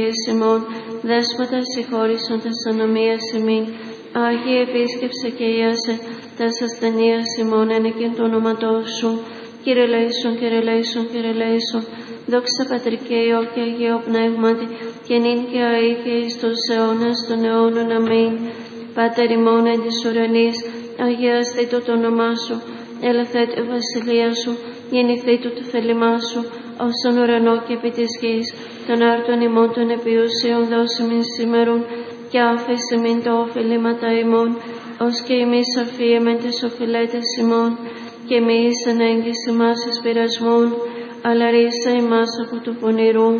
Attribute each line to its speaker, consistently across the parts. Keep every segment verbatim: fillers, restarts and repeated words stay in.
Speaker 1: ημών, Δέσποτα συγχώρησον τας ανομίας ημίν, Άγιε επίσκεψε και ιάσε τας ασθενείας ημών εν εκείν του ονόματός σου. Κύριε ελέησον, Κύριε ελέησον, Κύριε ελέησον. Δόξα Πατρί και Υιό και Αγίο Πνεύματι, και νυν και αεί και εις τους αιώνας των αιώνων. Αμήν. Πάτερ ημών εν της ουρανής, αγιαστήτω το όνομά σου. Ελθέτω η βασιλεία σου, γεννηθήτω το θέλημά σου, ως τον ουρανό και επί της γης. Των άρτων ημών των επιούσιων δώσε μην σήμερον, και άφησε μην το οφειλήματα ημών, ως και εμείς αφίεμεν τις οφειλέτες ημών, και εμείς ενέγγισε μας εις πειρασμών, αλλά ρίσα ημάς από του πονηρού.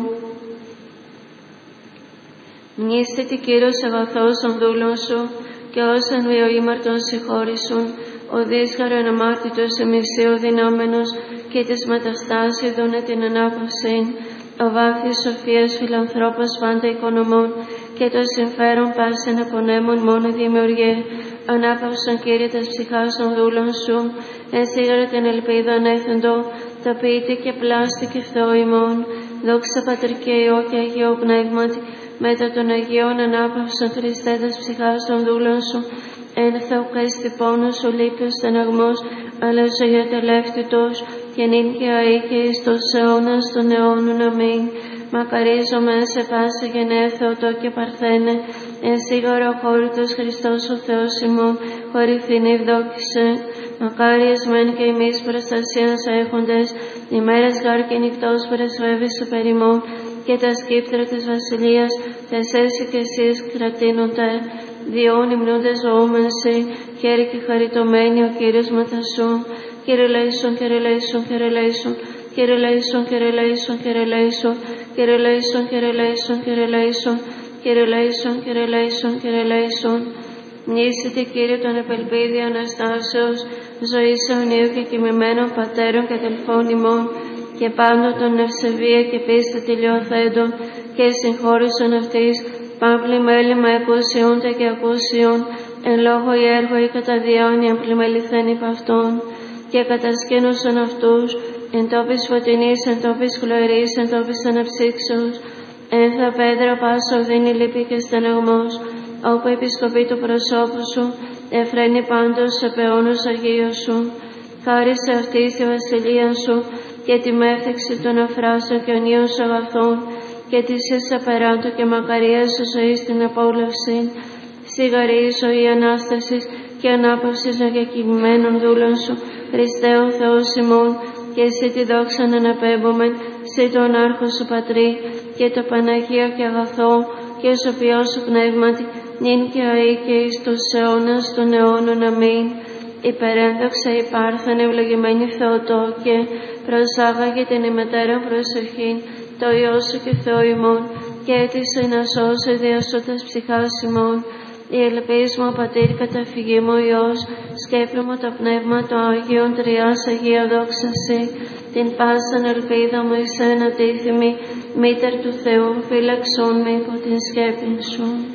Speaker 1: Μνήστε τη Κύριος αγαθός των δούλων σου, και όσαν βιοήμαρτον συγχώρησον, ο δύσχαρον αμάρτητος εμισίου δυνάμενος, και της μεταστάσης δούνε την ανάπαυσιν, ο βάθης σοφίας φιλανθρώπος πάντα οικονομών, και το συμφέρον πάσεν απονέμων μόνο δημιουργέ. Ανάπαυσον, Κύριε, τας ψυχάς των δούλων σου, ενσύγαρε την ελπίδα ανέθεντο, τα ποιήτη και πλάστη και Θεό ημών. Δόξα Πατρί και Υιό και Αγίο Πνεύματι, μετά των Αγίων ανάπαυσον, Χριστέ, τας ψυχάς των δούλων σου, εν θεοκέστη πόνος ο λύπιος στεναγμός, αλλά ο αγιοτελεύτητος, και νυν και αεί και εις τους αιώνας των αιώνων. Αμήν. Μακαρίζομαι σε πάση γενναία Θεοτό και Παρθένε, εν σίγαρο αχώρητος Χριστός ο Θεός ημών, χωριθήν ευδόκησε. Μακάριες μεν και εμείς προστασίας έχοντες, ημέρες γάρ και νυχτός πρεσβεύεις υπέρ ημών, και τα σκύπτρα της βασιλείας, τες έσυ και εσείς κρατείνονται. Διόν υμνούντες ζωούμενσι, χέρι και χαριτωμένοι ο Κύριος μετασού. Κύριε ελέησον, Κύριε ελέησον, Κύριε ελέησον, Κύριε ελέησον, Κύριε ελέησον, Κύριε ελέησον, Κύριε ελέησον, Κύριε ελέησον, Κύριε ελέησον, Κύριε ελέησον, Κύριε ελέησον, Κύριε ελέησον. Μνήσετε, Κύριε, τον επελπίδη Αναστάσεως, ζωής αιωνίου και κοιμημένων πατέρων και αδελφών ημών, και πάντων ευσεβία και πίστη τηλιοθέντων, και συγχώρησον αυτής, παύλη μέλημα εκούσιοντα και ακούσιον, εν λόγω ή έργο ή κατά διάνοια πλημεληθέν υπ' αυτών, και κατασκήνωσον αυτούς, εν τόπης φωτεινής, εν τόπης χλωρής, εν τόπης αναψύξεως, ένθα πέδρα πάσα οδύνη λύπη και στεναγμός, όπου η επισκοπή του προσώπου σου, εφραίνει πάντως σε πεόνους Αγίου σου. Χάρη σε αυτή τη βασιλεία σου, και τη μέθηξη των αφράσεων και ονείων σου αγαθών, και της εις απεράντου και μακαρίας σου ζωής την απόλαυση, σιγαρή η ζωή Ανάστασης και ανάπαυσης των διακοιμημένων δούλων σου, Χριστέ ο Θεός ημών, και εσύ τη δόξα να αναπέμπομεν, σε τον άρχο σου Πατρί, και το Παναγίο και αγαθό, και ο σοφιός σου πνεύματι, νυν και αεί και εις τους αιώνας των αιώνων. Αμήν. Υπερένδοξα υπάρχαν ευλογημένη Θεοτόκε, προσάγαγε την ημετέραν προσευχήν, το Υιό σου και Θεό ημών, και έτησε να σώσει διασώτας ψυχάς ημών. Η ελπίς μου, ο Πατήρ, καταφυγή μου, ο Υιός, σκέπη μου το Πνεύμα το Άγιον, Τριάς Αγία δόξαση, την πάσαν ελπίδα μου εσένα τίθιμη, Μήτερ του Θεού, φύλαξόν με υπό την σκέπη σου.